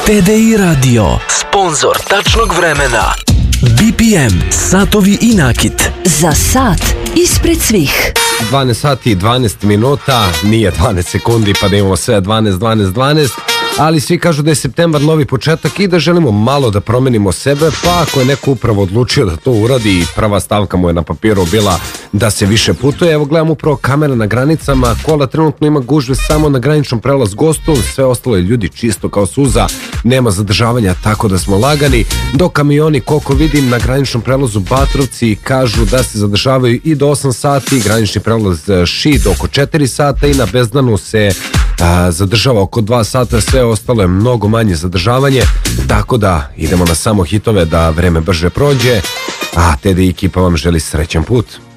TDI Radio, sponzor tačnog vremena. BPM, satovi i nakit. Za sat ispred svih. 12 sati i 12 minuta, nije 12 sekundi pa da imamo sve 12, ali svi kažu da je septembar novi početak i da želimo malo da promenimo sebe, pa ako je neko upravo odlučio da to uradi i prva stavka mu je na papiru bila da se više putuje, evo gledam upravo kamere na granicama, kola trenutno ima gužve samo na graničnom prelaz Gostun, sve ostalo je ljudi čisto kao suza, nema zadržavanja, tako da smo lagani, dok kamioni koliko vidim na graničnom prelazu Batrovci kažu da se zadržavaju i do 8 sati, granični prelaz Šid oko 4 sata i na Bezdanu se zadržava oko 2 sata, sve ostalo je mnogo manje zadržavanje, tako da idemo na samo hitove da vreme brže prođe, a TDI ekipa vam želi srećan put.